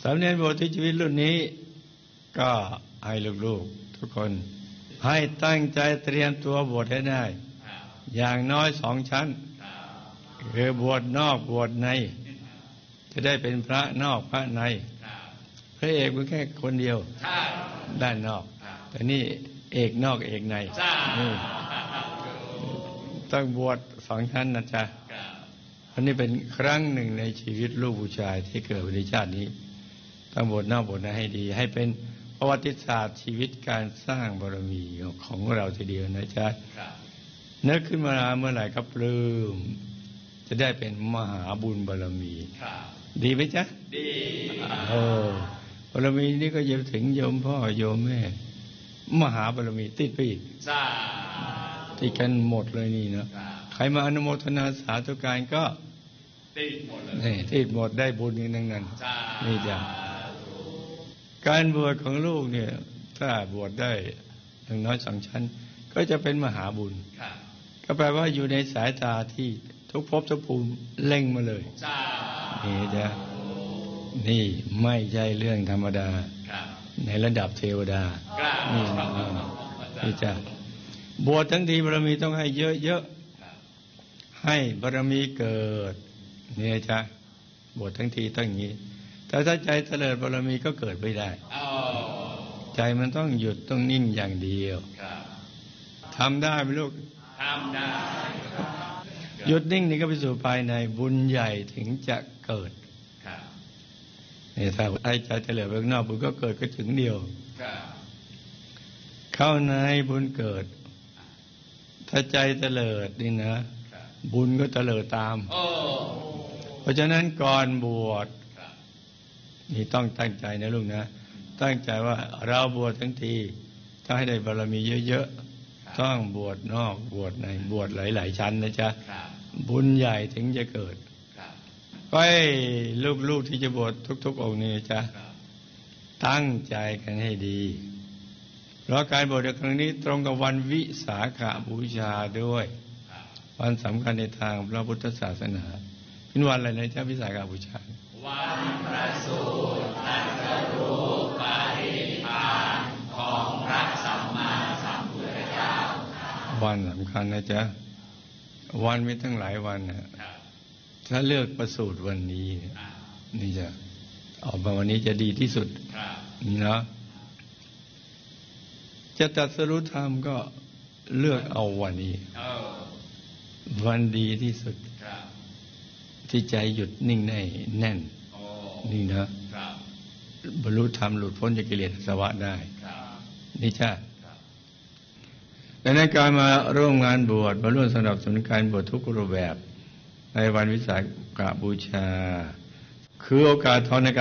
สามเณรบวชที่ชีวิตรุ่นนี้ก็ให้ลูกๆทุกคนให้ตั้งใจเตรียมตัวบวชให้ได้อย่างน้อย2 ชั้นคือบวชนอกบวชในจะได้เป็นพระนอกพระในพระเอกเป็นแค่คนเดียวด้านนอกแต่นี่เอกนอกเอกในนี่ต้องบวช2 ชั้นนะจ๊ะอันนี้เป็นครั้งหนึ่งในชีวิตลูกผู้ชายที่เกิดในชาตินี้ต้องบวชนอกบวชในให้ดีให้เป็นประวัติศาสตร์ชีวิตการสร้างบารมีของเราทีเดียวนะจ๊ะนึกขึ้นมาเมื่อไหร่ก็ปลื้มจะได้เป็นมหาบุญบารมีดีไหมจ๊ะดีบารมีนี้ก็จะถึงโยมพ่อโยมแม่มหาบารมีติดไปอีกติดกันหมดเลยนี่เนาะใครมาอนุโมทนาสาธุการก็ติดหมดเลยติดหมดได้บุญอย่างนั้นนี่จ้ะการบวชของลูกเนี่ยถ้าบวชได้อย่างน้อย2 ชั้นก็จะเป็นมหาบุญก็แปลว่าอยู่ในสายตาที่ทุกภพทุกภูมิเล็งมาเลยนี่จ้ะนี่ไม่ใช่เรื่องธรรมดาในระดับเทวดานี่จ้ะบวชทั้งทีบารมีต้องให้เยอะๆให้บารมีเกิดนี่จ้ะบวชทั้งทีต้องอย่างนี้แต่ถ้าใจเตลิดบารมีก็เกิดไม่ได้ใจมันต้องหยุดต้องนิ่งอย่างเดียวทำได้ไหมลูกทำได้หยุดนิ่งนี่ก็ไปสู่ภายในบุญใหญ่ถึงจะเกิดนี่ถ้าให้ใจเตลิดไปข้างนอกบุญก็เกิดก็ถึงเดียวเข้าในบุญเกิดถ้าใจเตลิดนี่นะบุญก็เตลิดตามเพราะฉะนั้นก่อนบวชนี่ต้องตั้งใจนะลูกนะตั้งใจว่าเราบวชทั้งทีต้องให้ได้บารมีเยอะๆต้องบวชนอกบวชในบวชหลายๆชั้นนะจ๊ะบุญใหญ่ถึงจะเกิดก็ให้ลูกๆที่จะบวชทุกๆองค์นี่จ๊ะตั้งใจกันให้ดีเพราะการบวชในครั้งนี้ตรงกับวันวิสาขบูชาด้วยวันสำคัญในทางพระพุทธศาสนาเป็นวันอะไรนะจ๊ะวิสาขบูชาวันประสูติตรัสรู้ปรินิพพานของพระสัมมาสัมพุทธเจ้าวันสำคัญนะจ๊ะวันมีทั้งหลายวันนะถ้าเลือกประสูติวันนี้นี่จะออกมาวันนี้จะดีที่สุดเนาะจะตรัสรู้ธรรมก็เลือกเอาวันนี้วันดีที่สุดที่ใจหยุดนิ่งได้แน่นนี่นะบรรลุธรรมหลุดพ้นจากกิเลสอาสวะได้นี่ใช่ดังนั้นการมาร่วมงานบวชมาร่วมสนับสนุนการบวชทุกรูปแบบในวันวิสาขบูชาคือโอกาสทองในการ